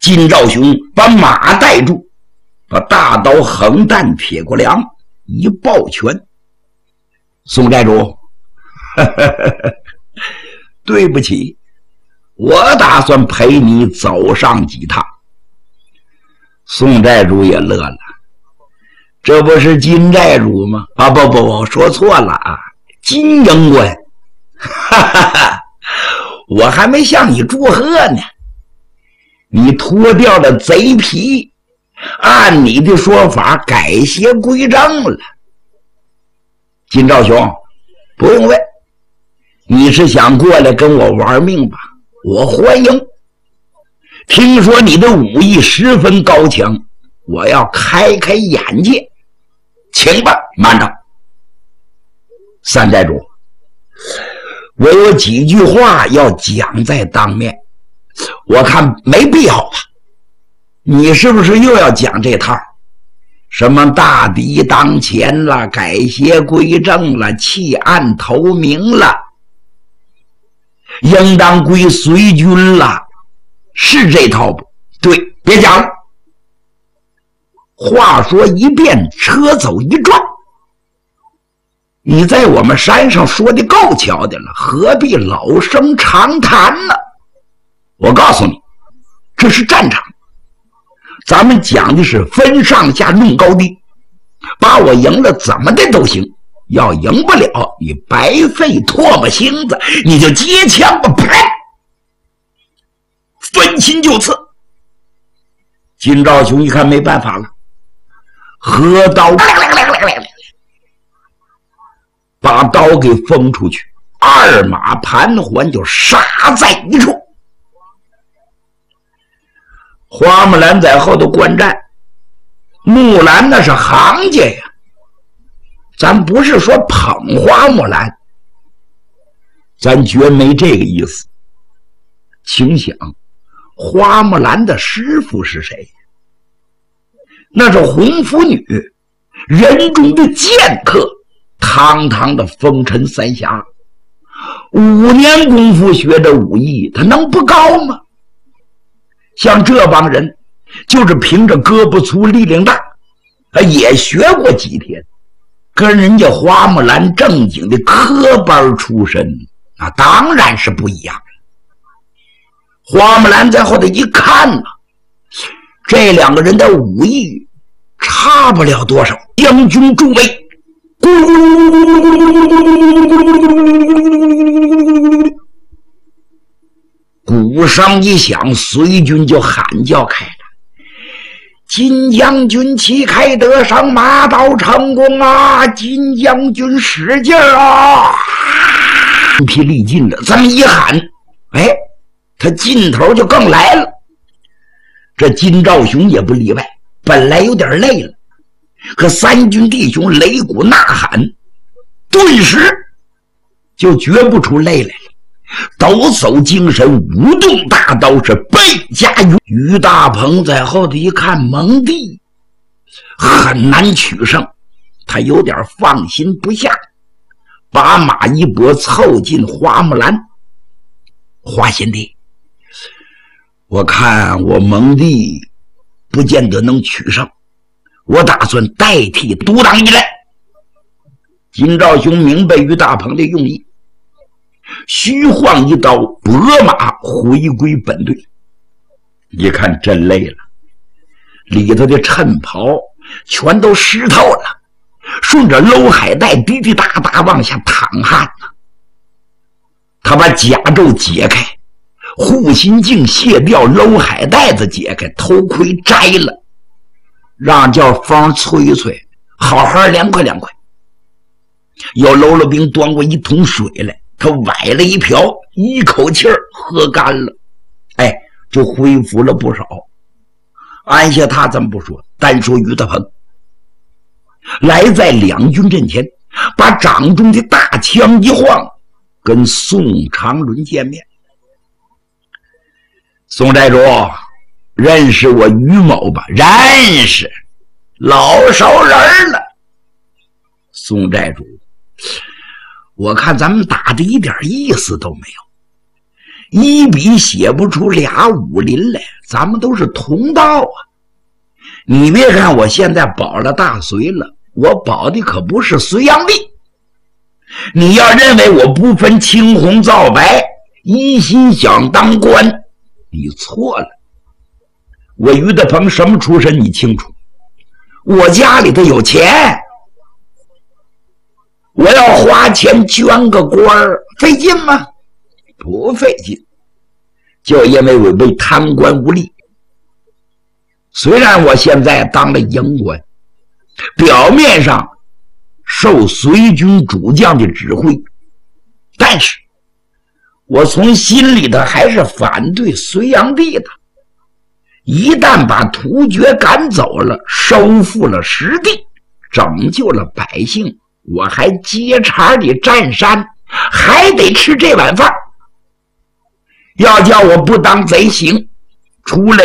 金兆雄把马带住，把大刀横担撇过梁，一抱拳：“宋寨主，对不起，我打算陪你走上几趟。”宋寨主也乐了：“这不是金寨主吗？啊，不，我说错了啊，金营官。哈哈哈，我还没向你祝贺呢。你脱掉了贼皮，按你的说法改邪归正了。金兆雄，不用问，你是想过来跟我玩命吧？我欢迎。听说你的武艺十分高强，我要开开眼界。请吧。”慢着，三寨主，我有几句话要讲在当面，我看没必要吧？你是不是又要讲这套？什么大敌当前了，改邪归正了，弃暗投明了，应当归随军了，是这套不？对，别讲了。话说一遍，车走一撞。你在我们山上说的够巧的了，何必老生常谈呢？我告诉你，这是战场，咱们讲的是分上下论高低，把我赢了怎么的都行，要赢不了你白费唾沫星子，你就接枪吧，啪，分心就刺。金兆雄一看没办法了，合刀把刀给封出去，二马盘桓就杀在一处。花木兰在后头观战，木兰那是行家呀，咱不是说捧花木兰，咱绝没这个意思。请想，花木兰的师傅是谁？那是红拂女，人中的剑客，堂堂的风尘三侠，5年功夫学的武艺，他能不高吗？像这帮人就是凭着胳膊粗力量大，也学过几天，跟人家花木兰正经的科班出身那当然是不一样。花木兰在后头一看呢，这两个人的武艺差不了多少。将军诸位，鼓声一响，随军就喊叫开了：“金将军旗开得胜，马到成功啊！金将军使劲啊！”筋疲力尽的这么一喊，哎，他劲头就更来了。这金兆雄也不例外，本来有点累了，可三军弟兄擂鼓呐喊，顿时就觉不出累来了，抖擞精神，舞动大刀，是倍加勇。于大鹏在后头一看，蒙地很难取胜，他有点放心不下，把马一拨，凑近花木兰：“花贤弟，我看我蒙地不见得能取胜，我打算代替独当一来。”金兆雄明白于大鹏的用意，虚晃一刀，拨马回归本队。一看真累了，里头的衬袍全都湿透了，顺着搂海带滴滴答答往下淌汗呢。他把甲胄解开，护心镜卸掉，搂海带子解开，头盔摘了，让叫风吹吹，好好凉快凉快。又搂了兵端过一桶水来，他崴了一瓢，一口气儿喝干了，哎，就恢复了不少。按下他咱们不说，单说于大鹏来在两军阵前，把掌中的大枪一晃，跟宋长伦见面。宋寨主，认识我于某吧？认识，老熟人了。宋寨主，我看咱们打的一点意思都没有， 一笔写不出俩武林来，咱们都是同道啊。你别看我现在保了大隋了，我保的可不是隋炀帝。你要认为我不分青红皂白，一心想当官，你错了。我于德鹏什么出身你清楚，我家里头有钱，我要花钱捐个官儿费劲吗？不费劲，就因为我为贪官无力。虽然我现在当了营官，表面上受隋军主将的指挥，但是我从心里头还是反对隋炀帝的。一旦把突厥赶走了，收复了实地，拯救了百姓，我还接茬的占山，还得吃这碗饭。要叫我不当贼行，除了